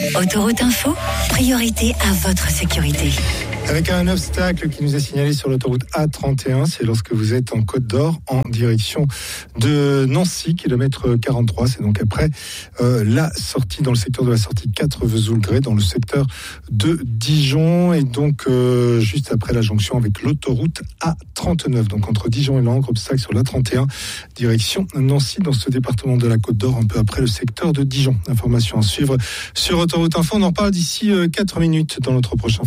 Autoroute Info, priorité à votre sécurité. Avec un obstacle qui nous est signalé sur l'autoroute A31, c'est lorsque vous êtes en Côte d'Or en direction de Nancy, kilomètre 43. C'est donc après la sortie dans le secteur de la sortie 4 Vesoul-Grès, dans le secteur de Dijon, et donc juste après la jonction avec l'autoroute A39. Donc entre Dijon et Langres, obstacle sur l'A31, direction Nancy, dans ce département de la Côte d'Or, un peu après le secteur de Dijon. Information à suivre sur Autoroute Info. On en parle d'ici 4 minutes dans notre prochain